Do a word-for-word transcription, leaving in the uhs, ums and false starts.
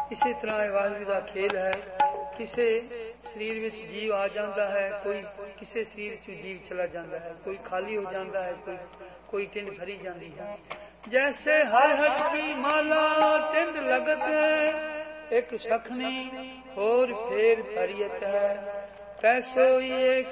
ਇਸੇ ਤਰ੍ਹਾਂ ਇਹ ਵਾਹਿਗੁਰੂ ਦਾ ਖੇਲ ਹੈ। ਕਿਸੇ ਸਰੀਰ ਵਿੱਚ ਜੀਵ ਆ ਜਾਂਦਾ ਹੈ, ਕੋਈ ਕਿਸੇ ਸਰੀਰ ਵਿੱਚ ਜੀਵ ਚਲਾ ਜਾਂਦਾ ਹੈ, ਕੋਈ ਖਾਲੀ ਹੋ ਜਾਂਦਾ ਹੈ, ਕੋਈ ਕੋਈ ਟਿੰਡ ਭਰੀ ਜਾਂਦੀ ਹੈ। जैसे हर हट की माला टिंड लगत है, एक सखनी और फेर भरियत है, तैसो ये